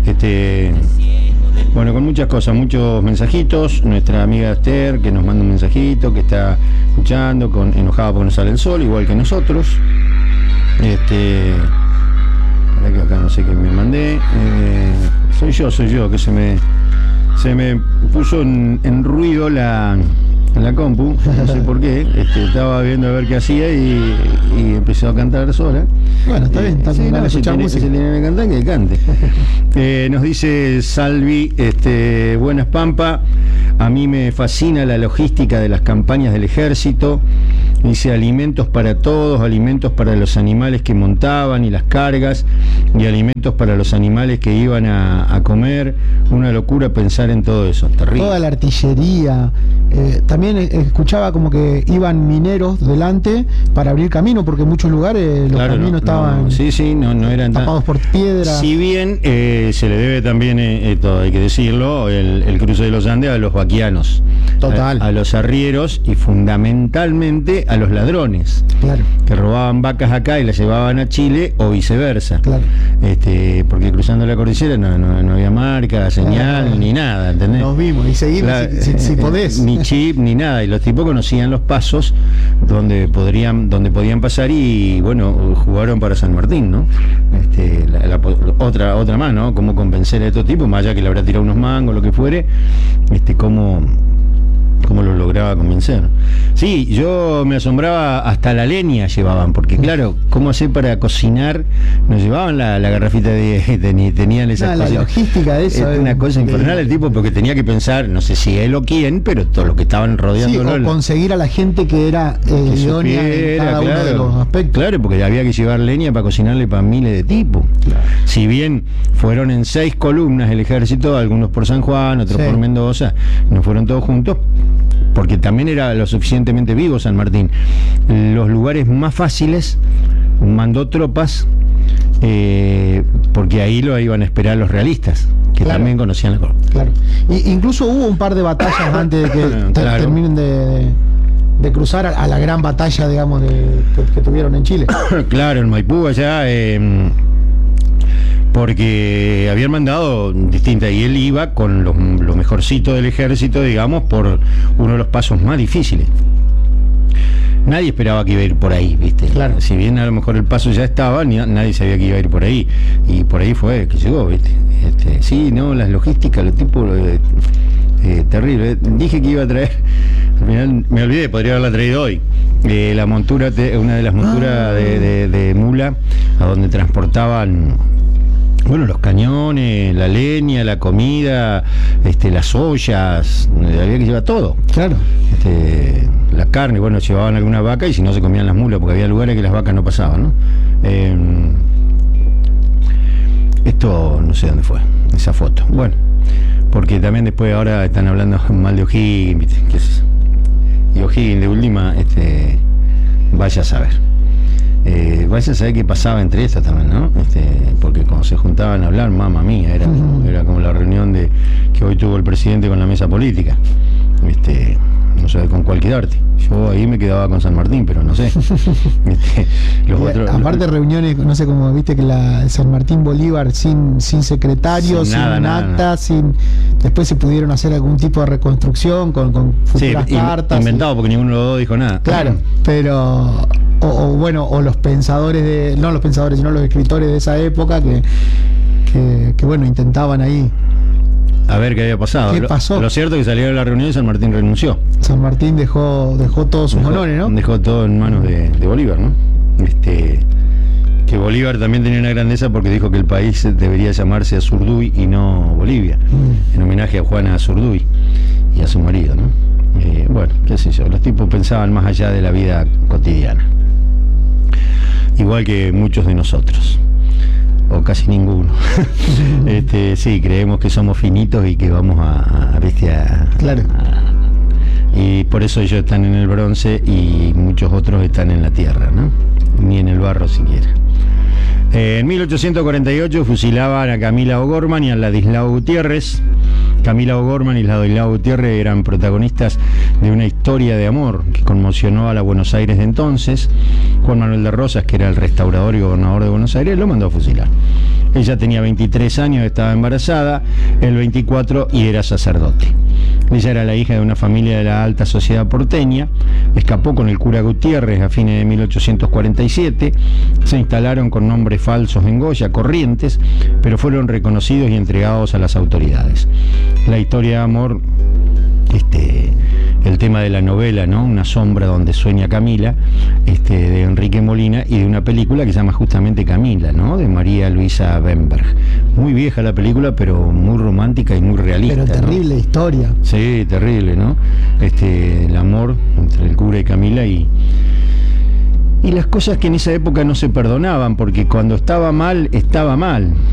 Bueno, con muchas cosas, muchos mensajitos. Nuestra amiga Esther, que nos manda un mensajito, que está escuchando, enojada porque no sale el sol, igual que nosotros. Para que acá no sé qué me mandé. Soy yo, que se me puso en ruido la compu, no sé por qué. Estaba viendo a ver qué hacía y empezó a cantar sola. Bueno, está bien, está bien. Si tiene que cantar, que cante. Nos dice Salvi, buenas Pampa, a mí me fascina la logística de las campañas del ejército. Dice alimentos para todos, alimentos para los animales que montaban y las cargas, y alimentos para los animales que iban a comer. Una locura pensar en todo eso, terrible. Toda la artillería. También escuchaba como que iban mineros delante para abrir camino, porque en muchos lugares los caminos estaban no eran tapados por piedras. Si bien se le debe también, esto hay que decirlo, el cruce de los Andes a los vaquianos. Total. A los arrieros y fundamentalmente a los ladrones. Claro. Que robaban vacas acá y las llevaban a Chile o viceversa. Claro. Porque cruzando la cordillera no había marca, señal, ni nada, ¿entendés? Nos vimos y seguimos si podés. Ni chip, ni nada. Y los tipos conocían los pasos donde podían pasar y, bueno, jugaron para San Martín, ¿no? Otra más, ¿no? Cómo convencer a estos tipos, más allá que le habrá tirado unos mangos, lo que fuere, cómo lo lograba convencer. Sí, yo me asombraba, hasta la leña llevaban, porque claro, ¿cómo hacer para cocinar? No llevaban la garrafita ni tenían esas cosas. La logística de eso es una cosa infernal el tipo, porque tenía que pensar, no sé si él o quién, pero todos los que estaban rodeándolo. Sí, o conseguir a la gente que era idónea en cada uno de los aspectos. Claro, porque había que llevar leña para cocinarle para miles de tipos. Claro. Si bien fueron en 6 columnas el ejército, algunos por San Juan, otros por Mendoza, no fueron todos juntos, porque también era lo suficientemente vivo San Martín. Los lugares más fáciles mandó tropas, porque ahí lo iban a esperar los realistas, que también conocían la cosa. Claro. Incluso hubo un par de batallas antes de que terminen de cruzar a la gran batalla, digamos, que tuvieron en Chile. Claro, en Maipú allá, porque habían mandado distintas, y él iba con lo mejorcito del ejército, digamos, por uno de los pasos más difíciles. Nadie esperaba que iba a ir por ahí, ¿viste? Claro. Si bien a lo mejor el paso ya estaba, nadie sabía que iba a ir por ahí, y por ahí fue que llegó, ¿viste? Las logísticas, los tipos, terrible. Dije que iba a traer, al final me olvidé, podría haberla traído hoy. La montura, una de las monturas de mula, a donde transportaban, bueno, los cañones, la leña, la comida, las ollas, había que llevar todo. Claro. La carne, bueno, llevaban algunas vacas y si no se comían las mulas, porque había lugares que las vacas no pasaban, ¿no? Esto no sé dónde fue, esa foto. Bueno, porque también después ahora están hablando mal de O'Higgins, ¿viste? Y O'Higgins de última, vaya a saber. Vaya a saber qué pasaba entre estas también, ¿no? Porque cuando se juntaban a hablar, mamma mía, era como la reunión que hoy tuvo el presidente con la mesa política. No sé con cuál quedarte. Yo ahí me quedaba con San Martín, pero no sé. Aparte reuniones, no sé cómo viste que la San Martín Bolívar sin secretario, sin acta, después se pudieron hacer algún tipo de reconstrucción con futuras cartas. Inventado, porque ninguno de los dos dijo nada. Claro, pero o los pensadores no los pensadores, sino los escritores de esa época que bueno, intentaban ahí a ver qué había pasado. ¿Qué pasó? Lo cierto es que salieron de la reunión y San Martín renunció. San Martín dejó todos sus honores, ¿no? Dejó todo en manos de Bolívar, ¿no? Que Bolívar también tenía una grandeza porque dijo que el país debería llamarse Azurduy y no Bolivia, en homenaje a Juana Azurduy y a su marido, ¿no? Bueno, qué sé yo, los tipos pensaban más allá de la vida cotidiana, igual que muchos de nosotros, o casi ninguno. Sí, creemos que somos finitos y que vamos a claro. Y por eso ellos están en el bronce y muchos otros están en la tierra, ¿no? Ni en el barro siquiera. En 1848 fusilaban a Camila O'Gorman y a Ladislao Gutiérrez, Camila O'Gorman y Ladislao Gutiérrez eran protagonistas de una historia de amor que conmocionó a la Buenos Aires de entonces. Juan Manuel de Rosas, que era el restaurador y gobernador de Buenos Aires, lo mandó a fusilar. Ella tenía 23 años, estaba embarazada, él 24 y era sacerdote. Ella era la hija de una familia de la alta sociedad porteña, escapó con el cura Gutiérrez a fines de 1847, se instalaron con nombres falsos en Goya, Corrientes, pero fueron reconocidos y entregados a las autoridades. La historia de amor, el tema de la novela, ¿no? Una sombra donde sueña Camila, de Enrique Molina, y de una película que se llama justamente Camila, ¿no? De María Luisa Bemberg. Muy vieja la película, pero muy romántica y muy realista. Pero terrible, ¿no? Historia. Sí, terrible, ¿no? El amor entre el cura y Camila y las cosas que en esa época no se perdonaban, porque cuando estaba mal, estaba mal.